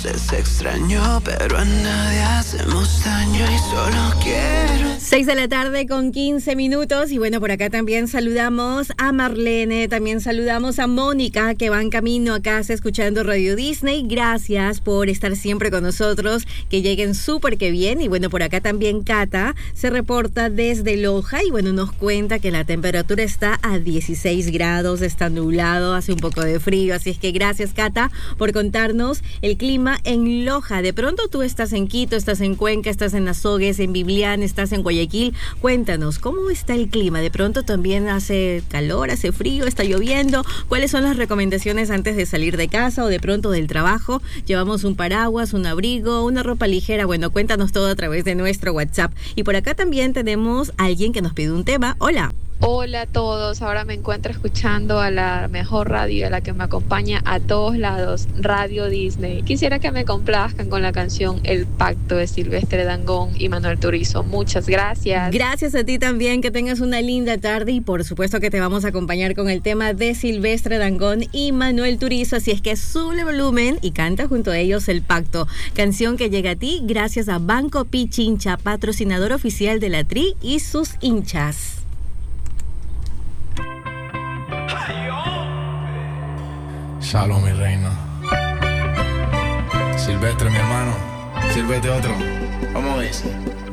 es extraño, pero a nadie hacemos daño y solo quiero. 6 de la tarde con 15 minutos y bueno, por acá también saludamos a Marlene, también saludamos a Mónica que va en camino a casa escuchando Radio Disney. Gracias por estar siempre con nosotros, que lleguen súper que bien. Y bueno, por acá también Cata se reporta desde Loja y bueno, nos cuenta que la temperatura está a 16 grados, está nublado, hace un poco de frío, así es que gracias Cata por contarnos el clima en Loja. De pronto tú estás en Quito, estás en Cuenca, estás en Azogues, en Biblián, estás en Guayaquil. Cuéntanos, ¿cómo está el clima? De pronto también hace calor, hace frío, está lloviendo. ¿Cuáles son las recomendaciones antes de salir de casa o de pronto del trabajo? ¿Llevamos un paraguas, un abrigo, una ropa ligera? Bueno, cuéntanos todo a través de nuestro WhatsApp. Y por acá también tenemos a alguien que nos pide un tema. Hola. Hola a todos, ahora me encuentro escuchando a la mejor radio, a la que me acompaña a todos lados, Radio Disney. Quisiera que me complazcan con la canción El Pacto de Silvestre Dangond y Manuel Turizo. Muchas gracias. Gracias a ti también, que tengas una linda tarde y por supuesto que te vamos a acompañar con el tema de Silvestre Dangond y Manuel Turizo, así es que sube el volumen y canta junto a ellos El Pacto, canción que llega a ti gracias a Banco Pichincha, patrocinador oficial de la Tri y sus hinchas. Shalom, mi reina. Silvestre, mi hermano. Sírvete otro. Vamos a ver.